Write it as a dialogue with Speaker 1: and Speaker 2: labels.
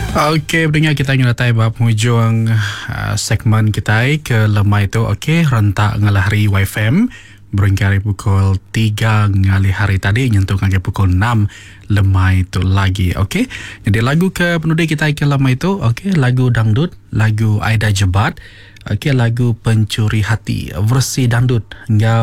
Speaker 1: Okey, pendengar, kita ingin datang penghujung segmen kita ke lemah itu. Okey, rentak ngalah hari YFM beringkari pukul 3 ngali hari tadi nyentuh ngali pukul 6 lemah itu lagi. Okey, jadi lagu ke penudi kita ke lemah itu. Okey, lagu dangdut, lagu Aida Jebat. Okey, lagu Pencuri Hati versi dangdut.